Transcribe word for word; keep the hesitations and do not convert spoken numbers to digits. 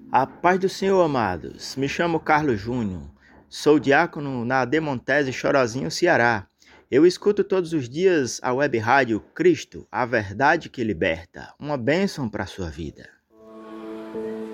A paz do Senhor, amados. Me chamo Carlos Júnior. Sou diácono na Demontese Chorozinho, Ceará. Eu escuto todos os dias a web rádio Cristo, a verdade que liberta. Uma bênção para a sua vida.